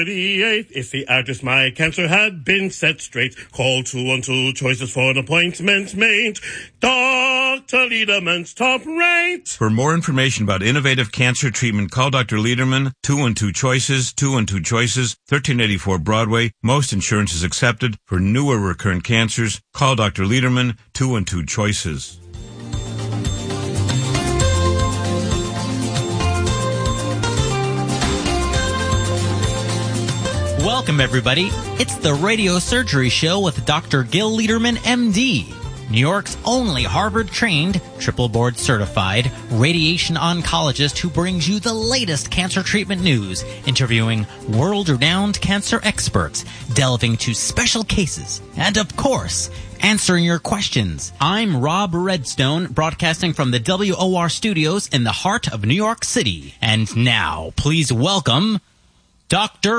If the address My Cancer had been set straight, call 212 Choices for an appointment made. Dr. Lederman's top rate. For more information about innovative cancer treatment, call Dr. Lederman, 212 Choices, 212 Choices, 1384 Broadway. Most insurance is accepted. For newer recurrent cancers, call Dr. Lederman, 212 Choices. Welcome, everybody. It's the Radio Surgery Show with Dr. Gil Lederman, MD, New York's only Harvard-trained, triple-board certified radiation oncologist who brings you the latest cancer treatment news, interviewing world-renowned cancer experts, delving into special cases, and, of course, answering your questions. I'm Rob Redstone, broadcasting from the WOR studios in the heart of New York City. And now, please welcome Dr.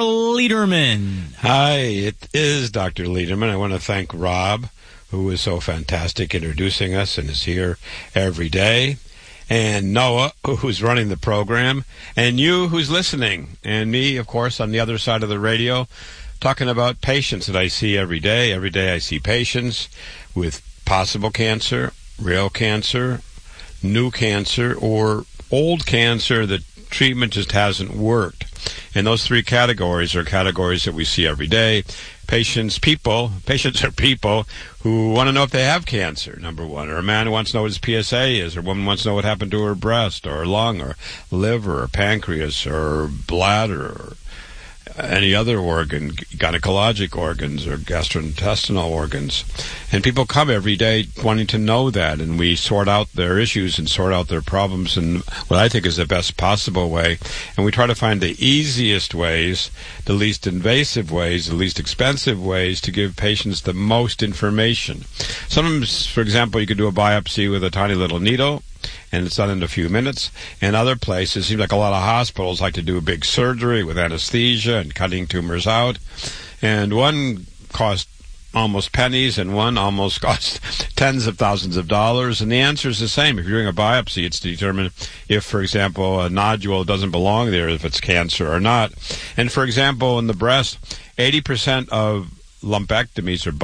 Lederman. Hi, it is Dr. Lederman. I want to thank Rob, who is so fantastic introducing us and is here every day, and Noah, who's running the program, and you, who's listening, and me, of course, on the other side of the radio, talking about patients that I see every day. Every day I see patients with possible cancer, real cancer, new cancer, or old cancer that treatment just hasn't worked. And those three categories are categories that we see every day. Patients are people who want to know if they have cancer, number one. Or a man who wants to know what his PSA is, or a woman wants to know what happened to her breast, or lung, or liver, or pancreas, or bladder, or any other organ, gynecologic organs or gastrointestinal organs. And people come every day wanting to know that, and we sort out their issues and sort out their problems in what I think is the best possible way. And we try to find the easiest ways, the least invasive ways, the least expensive ways to give patients the most information. Sometimes, for example, you could do a biopsy with a tiny little needle, and it's done in a few minutes. In other places, it seems like a lot of hospitals like to do a big surgery with anesthesia and cutting tumors out. And one cost almost pennies, and one almost cost tens of thousands of dollars. And the answer is the same. If you're doing a biopsy, it's to determine if, for example, a nodule doesn't belong there, if it's cancer or not. And, for example, in the breast, 80% of lumpectomies or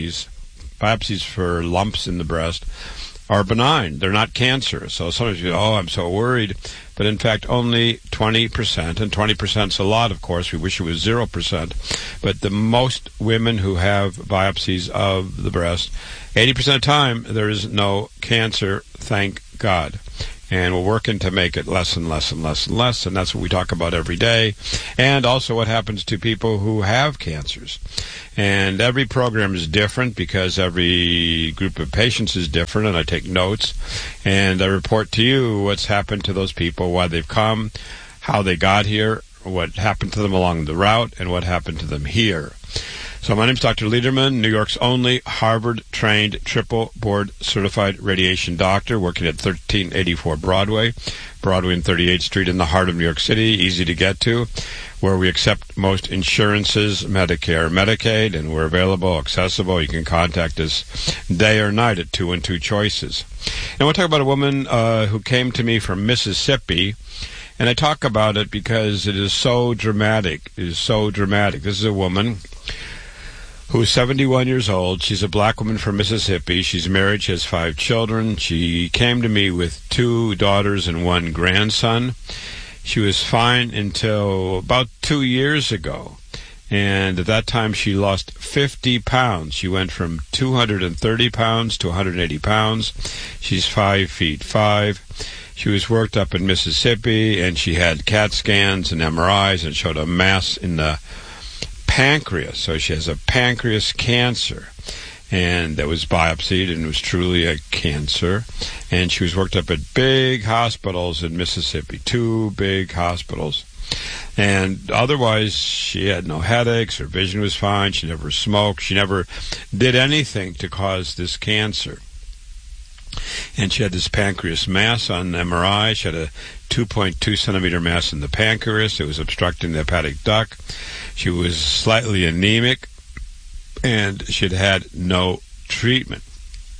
biopsies for lumps in the breast, are benign. They're not cancer. So sometimes you go, oh, I'm so worried. But in fact, only 20%, and 20% is a lot, of course. We wish it was 0%. But the most women who have biopsies of the breast, 80% of the time, there is no cancer, thank God. And we're working to make it less and less and less and less, and that's what we talk about every day. And also what happens to people who have cancers. And every program is different because every group of patients is different, and I take notes. And I report to you what's happened to those people, why they've come, how they got here, what happened to them along the route, and what happened to them here. So my name is Dr. Lederman, New York's only Harvard-trained triple-board certified radiation doctor, working at 1384 Broadway and 38th Street in the heart of New York City, easy to get to, where we accept most insurances, Medicare, Medicaid, and we're available, accessible. You can contact us day or night at 212 Choices. And I want to talk about a woman who came to me from Mississippi. And I talk about it because it is so dramatic. It is so dramatic. This is a woman who is 71 years old. She's a black woman from Mississippi. She's married. She has 5 children. She came to me with 2 daughters and 1 grandson. She was fine until about 2 years ago. And at that time, she lost 50 pounds. She went from 230 pounds to 180 pounds. She's 5'5". She was worked up in Mississippi, and she had CAT scans and MRIs, and showed a mass in the pancreas. So she has a pancreas cancer, and that was biopsied, and it was truly a cancer. And she was worked up at big hospitals in Mississippi, 2 big hospitals. And otherwise, she had no headaches. Her vision was fine. She never smoked. She never did anything to cause this cancer. And she had this pancreas mass on MRI. She had a 2.2 centimeter mass in the pancreas. It was obstructing the hepatic duct. She was slightly anemic, and she'd had no treatment.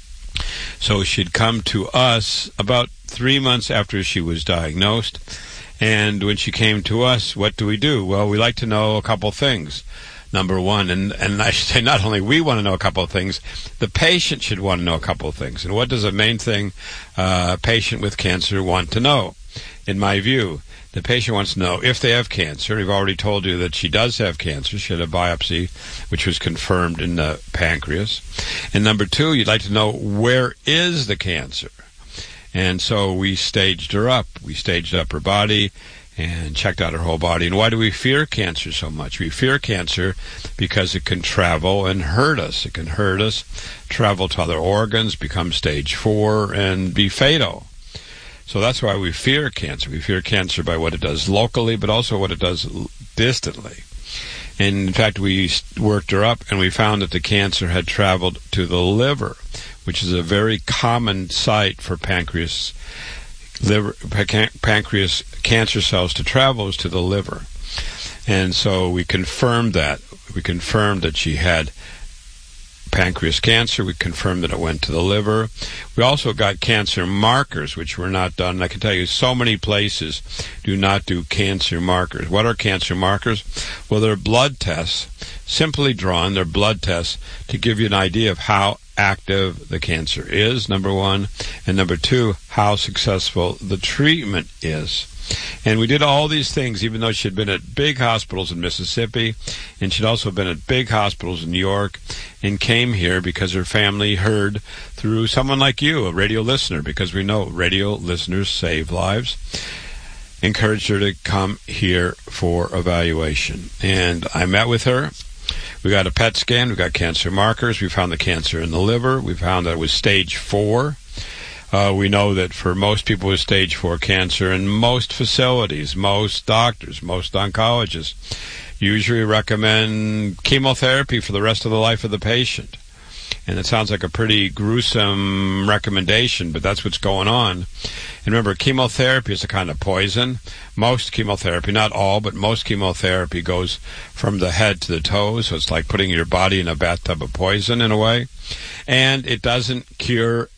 So she'd come to us about 3 months after she was diagnosed, And when she came to us, what do? Well, we like to know a couple things. Number one, and I should say not only we want to know a couple of things, the patient should want to know a couple of things. And what does the main thing a patient with cancer want to know? In my view, the patient wants to know if they have cancer. We've already told you that she does have cancer. She had a biopsy, which was confirmed in the pancreas. And number two, you'd like to know where is the cancer? And so we staged her up. We staged up her body and checked out her whole body. And why do we fear cancer so much? We fear cancer because it can travel and hurt us. It can hurt us, travel to other organs, become stage 4, and be fatal. So that's why we fear cancer. We fear cancer by what it does locally, but also what it does distantly. And in fact, we worked her up, and we found that the cancer had traveled to the liver, which is a very common site for pancreas cancer cells to travel, is to the liver. And so we confirmed that. We confirmed that she had pancreas cancer. We confirmed that it went to the liver. We also got cancer markers, which were not done. And I can tell you, so many places do not do cancer markers. What are cancer markers? Well, they're blood tests, simply drawn. They're blood tests to give you an idea of how active the cancer is, number one, and number two, how successful the treatment is. And we did all these things even though she had been at big hospitals in Mississippi, and she'd also been at big hospitals in New York, and came here because her family heard through someone like you, a radio listener, because we know radio listeners save lives, encouraged her to come here for evaluation. And I met with her. We got a PET scan. We got cancer markers. We found the cancer in the liver. We found that it was stage 4. We know that for most people with stage 4 cancer, in most facilities, most doctors, most oncologists usually recommend chemotherapy for the rest of the life of the patient. And it sounds like a pretty gruesome recommendation, but that's what's going on. And remember, chemotherapy is a kind of poison. Most chemotherapy, not all, but most chemotherapy goes from the head to the toes, so it's like putting your body in a bathtub of poison in a way. And it doesn't cure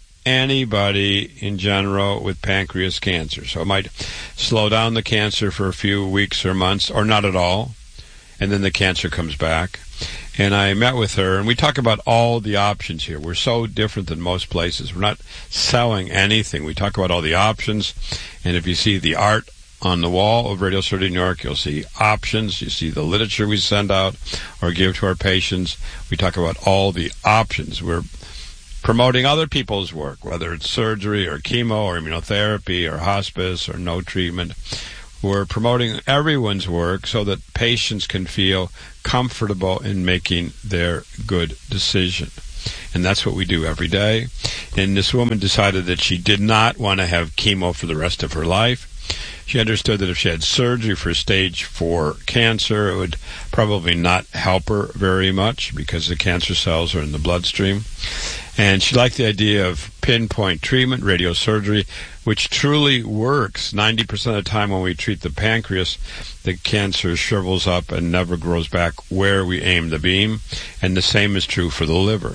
anybody in general with pancreas cancer. So it might slow down the cancer for a few weeks or months, or not at all, and then the cancer comes back. And I met with her, and we talk about all the options here. We're so different than most places. We're not selling anything. We talk about all the options, and if you see the art on the wall of Radio Surgery New York, you'll see options. You see the literature we send out or give to our patients. We talk about all the options. We're promoting other people's work, whether it's surgery or chemo or immunotherapy or hospice or no treatment. We're promoting everyone's work so that patients can feel comfortable in making their good decision. And that's what we do every day. And this woman decided that she did not want to have chemo for the rest of her life. She understood that if she had surgery for stage 4 cancer, it would probably not help her very much because the cancer cells are in the bloodstream. And she liked the idea of pinpoint treatment, radiosurgery, which truly works. 90% of the time when we treat the pancreas, the cancer shrivels up and never grows back where we aim the beam. And the same is true for the liver.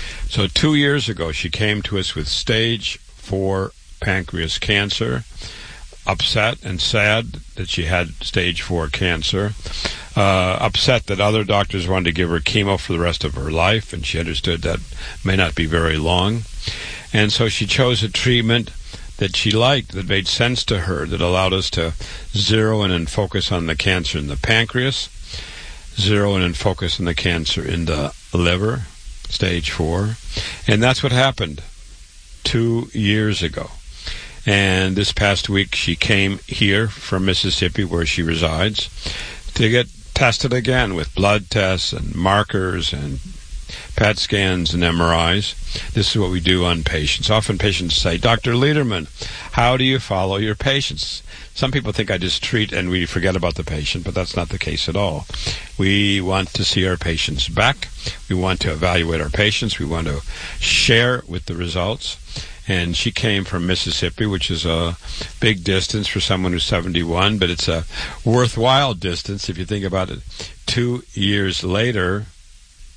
So 2 years ago, she came to us with stage 4 pancreas cancer, upset and sad that she had stage 4 cancer, upset that other doctors wanted to give her chemo for the rest of her life, and she understood that may not be very long. And so she chose a treatment that she liked, that made sense to her, that allowed us to zero in and focus on the cancer in the pancreas, zero in and focus on the cancer in the liver, stage 4. And that's what happened 2 years ago. And this past week she came here from Mississippi, where she resides, to get tested again with blood tests and markers and PET scans and MRIs. This is what we do on patients. Often patients say, Dr. Lederman, how do you follow your patients? Some people think I just treat and we forget about the patient, but that's not the case at all. We want to see our patients back. We want to evaluate our patients. We want to share with the results. And she came from Mississippi, which is a big distance for someone who's 71, but it's a worthwhile distance if you think about it. 2 years later,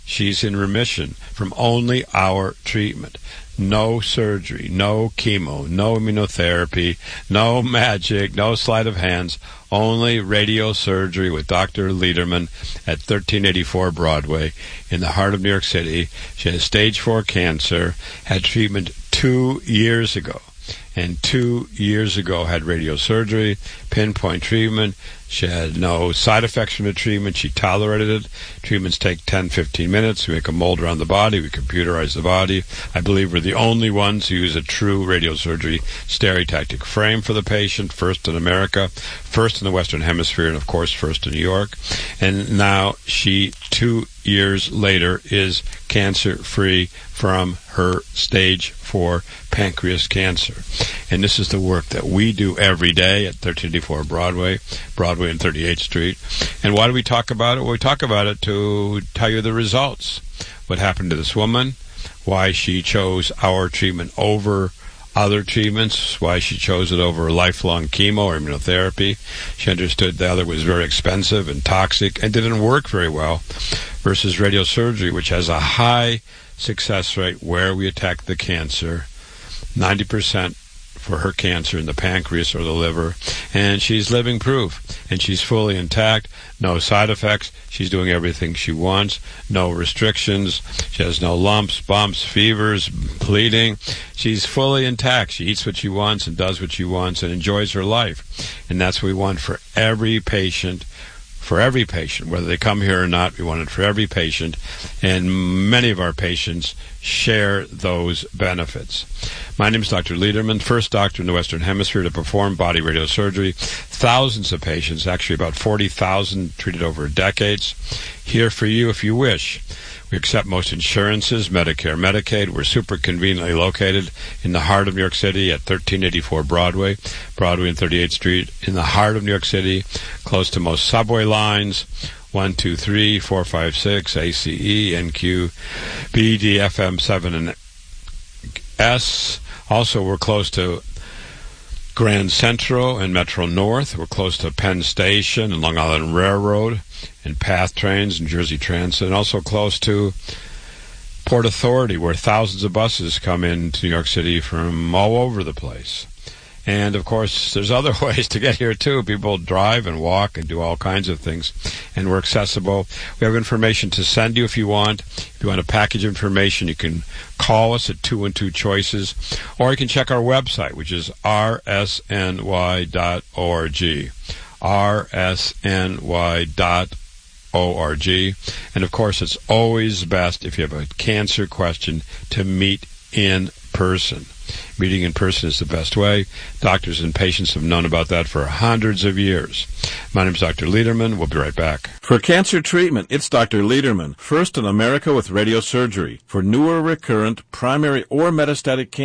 She's in remission from only our treatment. No surgery, no chemo, no immunotherapy, no magic, no sleight of hands, only radiosurgery with Dr. Lederman at 1384 Broadway in the heart of New York City. She has stage 4 cancer, had treatment 2 years ago. And 2 years ago had radiosurgery, pinpoint treatment. She had no side effects from the treatment. She tolerated it. Treatments take 10, 15 minutes. We make a mold around the body. We computerize the body. I believe we're the only ones who use a true radiosurgery stereotactic frame for the patient, first in America, first in the Western Hemisphere, and, of course, first in New York. And now she, 2 years later, is cancer-free from her stage 4 pancreas cancer. And this is the work that we do every day at 1384 Broadway and 38th Street. And why do we talk about it? Well, we talk about it to tell you the results. What happened to this woman, why she chose our treatment over other treatments, why she chose it over lifelong chemo or immunotherapy. She understood the other was very expensive and toxic and didn't work very well versus radiosurgery, which has a high success rate where we attack the cancer, 90% for her cancer in the pancreas or the liver, and she's living proof, and she's fully intact, no side effects, she's doing everything she wants, no restrictions, she has no lumps, bumps, fevers, bleeding, she's fully intact, she eats what she wants and does what she wants and enjoys her life, and that's what we want for every patient. For every patient, whether they come here or not, we want it for every patient, and many of our patients share those benefits. My name is Dr. Lederman, first doctor in the Western Hemisphere to perform body radiosurgery. Thousands of patients, actually about 40,000 treated over decades. Here for you if you wish. We accept most insurances, Medicare, Medicaid. We're super conveniently located in the heart of New York City at 1384 Broadway and 38th Street, in the heart of New York City, close to most subway lines, 1, 2, 3, 4, 5, 6, ACE, NQ, BD, FM 7, and S. Also, we're close to Grand Central and Metro North. We're close to Penn Station and Long Island Railroad and PATH trains and Jersey Transit, and also close to Port Authority, where thousands of buses come into New York City from all over the place. And, of course, there's other ways to get here, too. People drive and walk and do all kinds of things, and we're accessible. We have information to send you if you want. If you want a package of information, you can call us at 212-CHOICES, or you can check our website, which is rsny.org, rsny.org. And, of course, it's always best, if you have a cancer question, to meet in person. Meeting in person is the best way. Doctors and patients have known about that for hundreds of years. My name is Dr. Lederman. We'll be right back. For cancer treatment, it's Dr. Lederman, first in America with radiosurgery. For newer recurrent, primary, or metastatic cancer,